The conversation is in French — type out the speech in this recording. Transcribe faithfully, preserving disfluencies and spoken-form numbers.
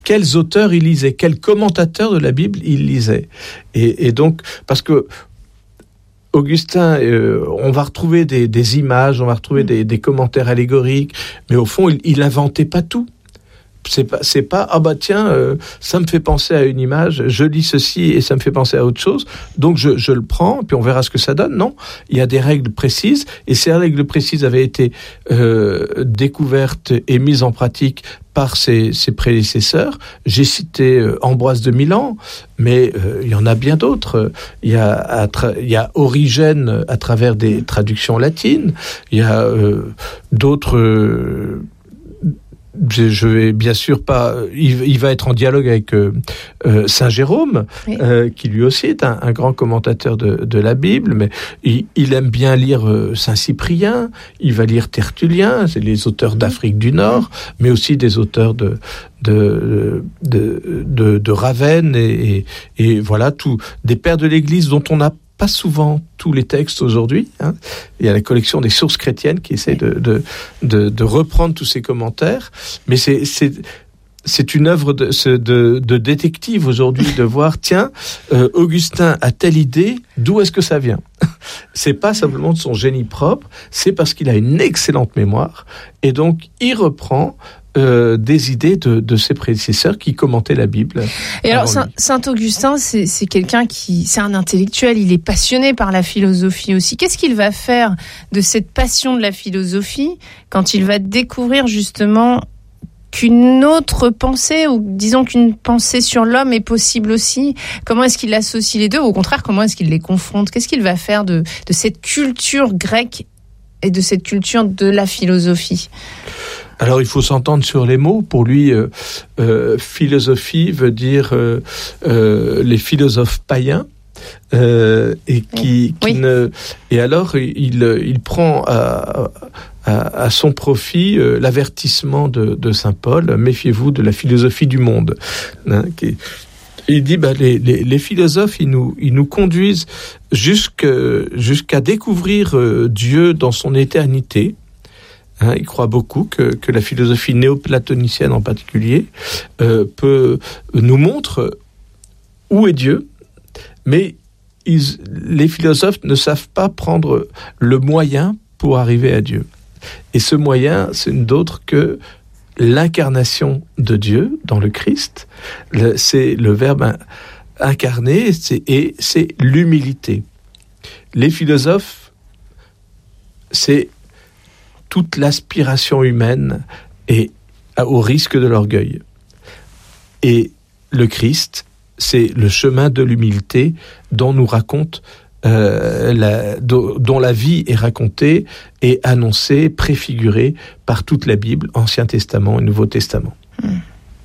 quels auteurs il lisait, quels commentateurs de la Bible il lisait. Et, et donc, parce que Augustin, euh, on va retrouver des, des images, on va retrouver des, des commentaires allégoriques, mais au fond, il, il inventait pas tout. C'est pas, c'est pas, ah bah tiens, euh, ça me fait penser à une image, je lis ceci et ça me fait penser à autre chose, donc je, je le prends, puis on verra ce que ça donne. Non, il y a des règles précises, et ces règles précises avaient été euh, découvertes et mises en pratique par ses, ses prédécesseurs. J'ai cité euh, Ambroise de Milan, mais euh, il y en a bien d'autres. Il y a, à tra- il y a Origène à travers des traductions latines, il y a euh, d'autres... Euh, Je, je vais bien sûr pas. Il, il va être en dialogue avec euh, euh, Saint Jérôme, oui. euh, qui lui aussi est un, un grand commentateur de, de la Bible, mais il, il aime bien lire euh, Saint Cyprien. Il va lire Tertullien, c'est les auteurs d'Afrique du Nord, mais aussi des auteurs de de de de, de Ravenne et, et, et voilà tout des pères de l'Église dont on n'a pas souvent tous les textes aujourd'hui. Hein. Il y a la collection des sources chrétiennes qui essaie de, de, de, de reprendre tous ces commentaires, mais c'est, c'est, c'est une œuvre de, de, de détective aujourd'hui de voir, tiens, euh, Augustin a telle idée, d'où est-ce que ça vient ? C'est pas simplement de son génie propre, c'est parce qu'il a une excellente mémoire, et donc il reprend Euh, des idées de, de ses prédécesseurs qui commentaient la Bible. Et alors, Saint, Saint Augustin, c'est, c'est quelqu'un qui, c'est un intellectuel, il est passionné par la philosophie aussi. Qu'est-ce qu'il va faire de cette passion de la philosophie quand il va découvrir justement qu'une autre pensée, ou disons qu'une pensée sur l'homme est possible aussi? Comment est-ce qu'il associe les deux, ou au contraire, comment est-ce qu'il les confronte? Qu'est-ce qu'il va faire de, de cette culture grecque et de cette culture de la philosophie? Alors, il faut s'entendre sur les mots. Pour lui, euh, euh, philosophie veut dire euh, euh, les philosophes païens. Euh, et qui, qui oui. ne et alors il il prend à, à, à son profit euh, l'avertissement de, de saint Paul, méfiez-vous de la philosophie du monde. Hein, qui, il dit bah les, les les philosophes ils nous ils nous conduisent jusqu'à jusqu'à découvrir euh, Dieu dans son éternité. Hein, il croit beaucoup que, que la philosophie néoplatonicienne en particulier euh, peut nous montre où est Dieu, mais ils, les philosophes ne savent pas prendre le moyen pour arriver à Dieu. Et ce moyen, c'est d'autre que l'incarnation de Dieu dans le Christ. Le, c'est le Verbe incarné, c'est, et c'est l'humilité. Les philosophes, c'est toute l'aspiration humaine et au risque de l'orgueil. Et le Christ, c'est le chemin de l'humilité dont nous raconte, euh, la, dont la vie est racontée et annoncée, préfigurée par toute la Bible, Ancien Testament et Nouveau Testament. Mmh.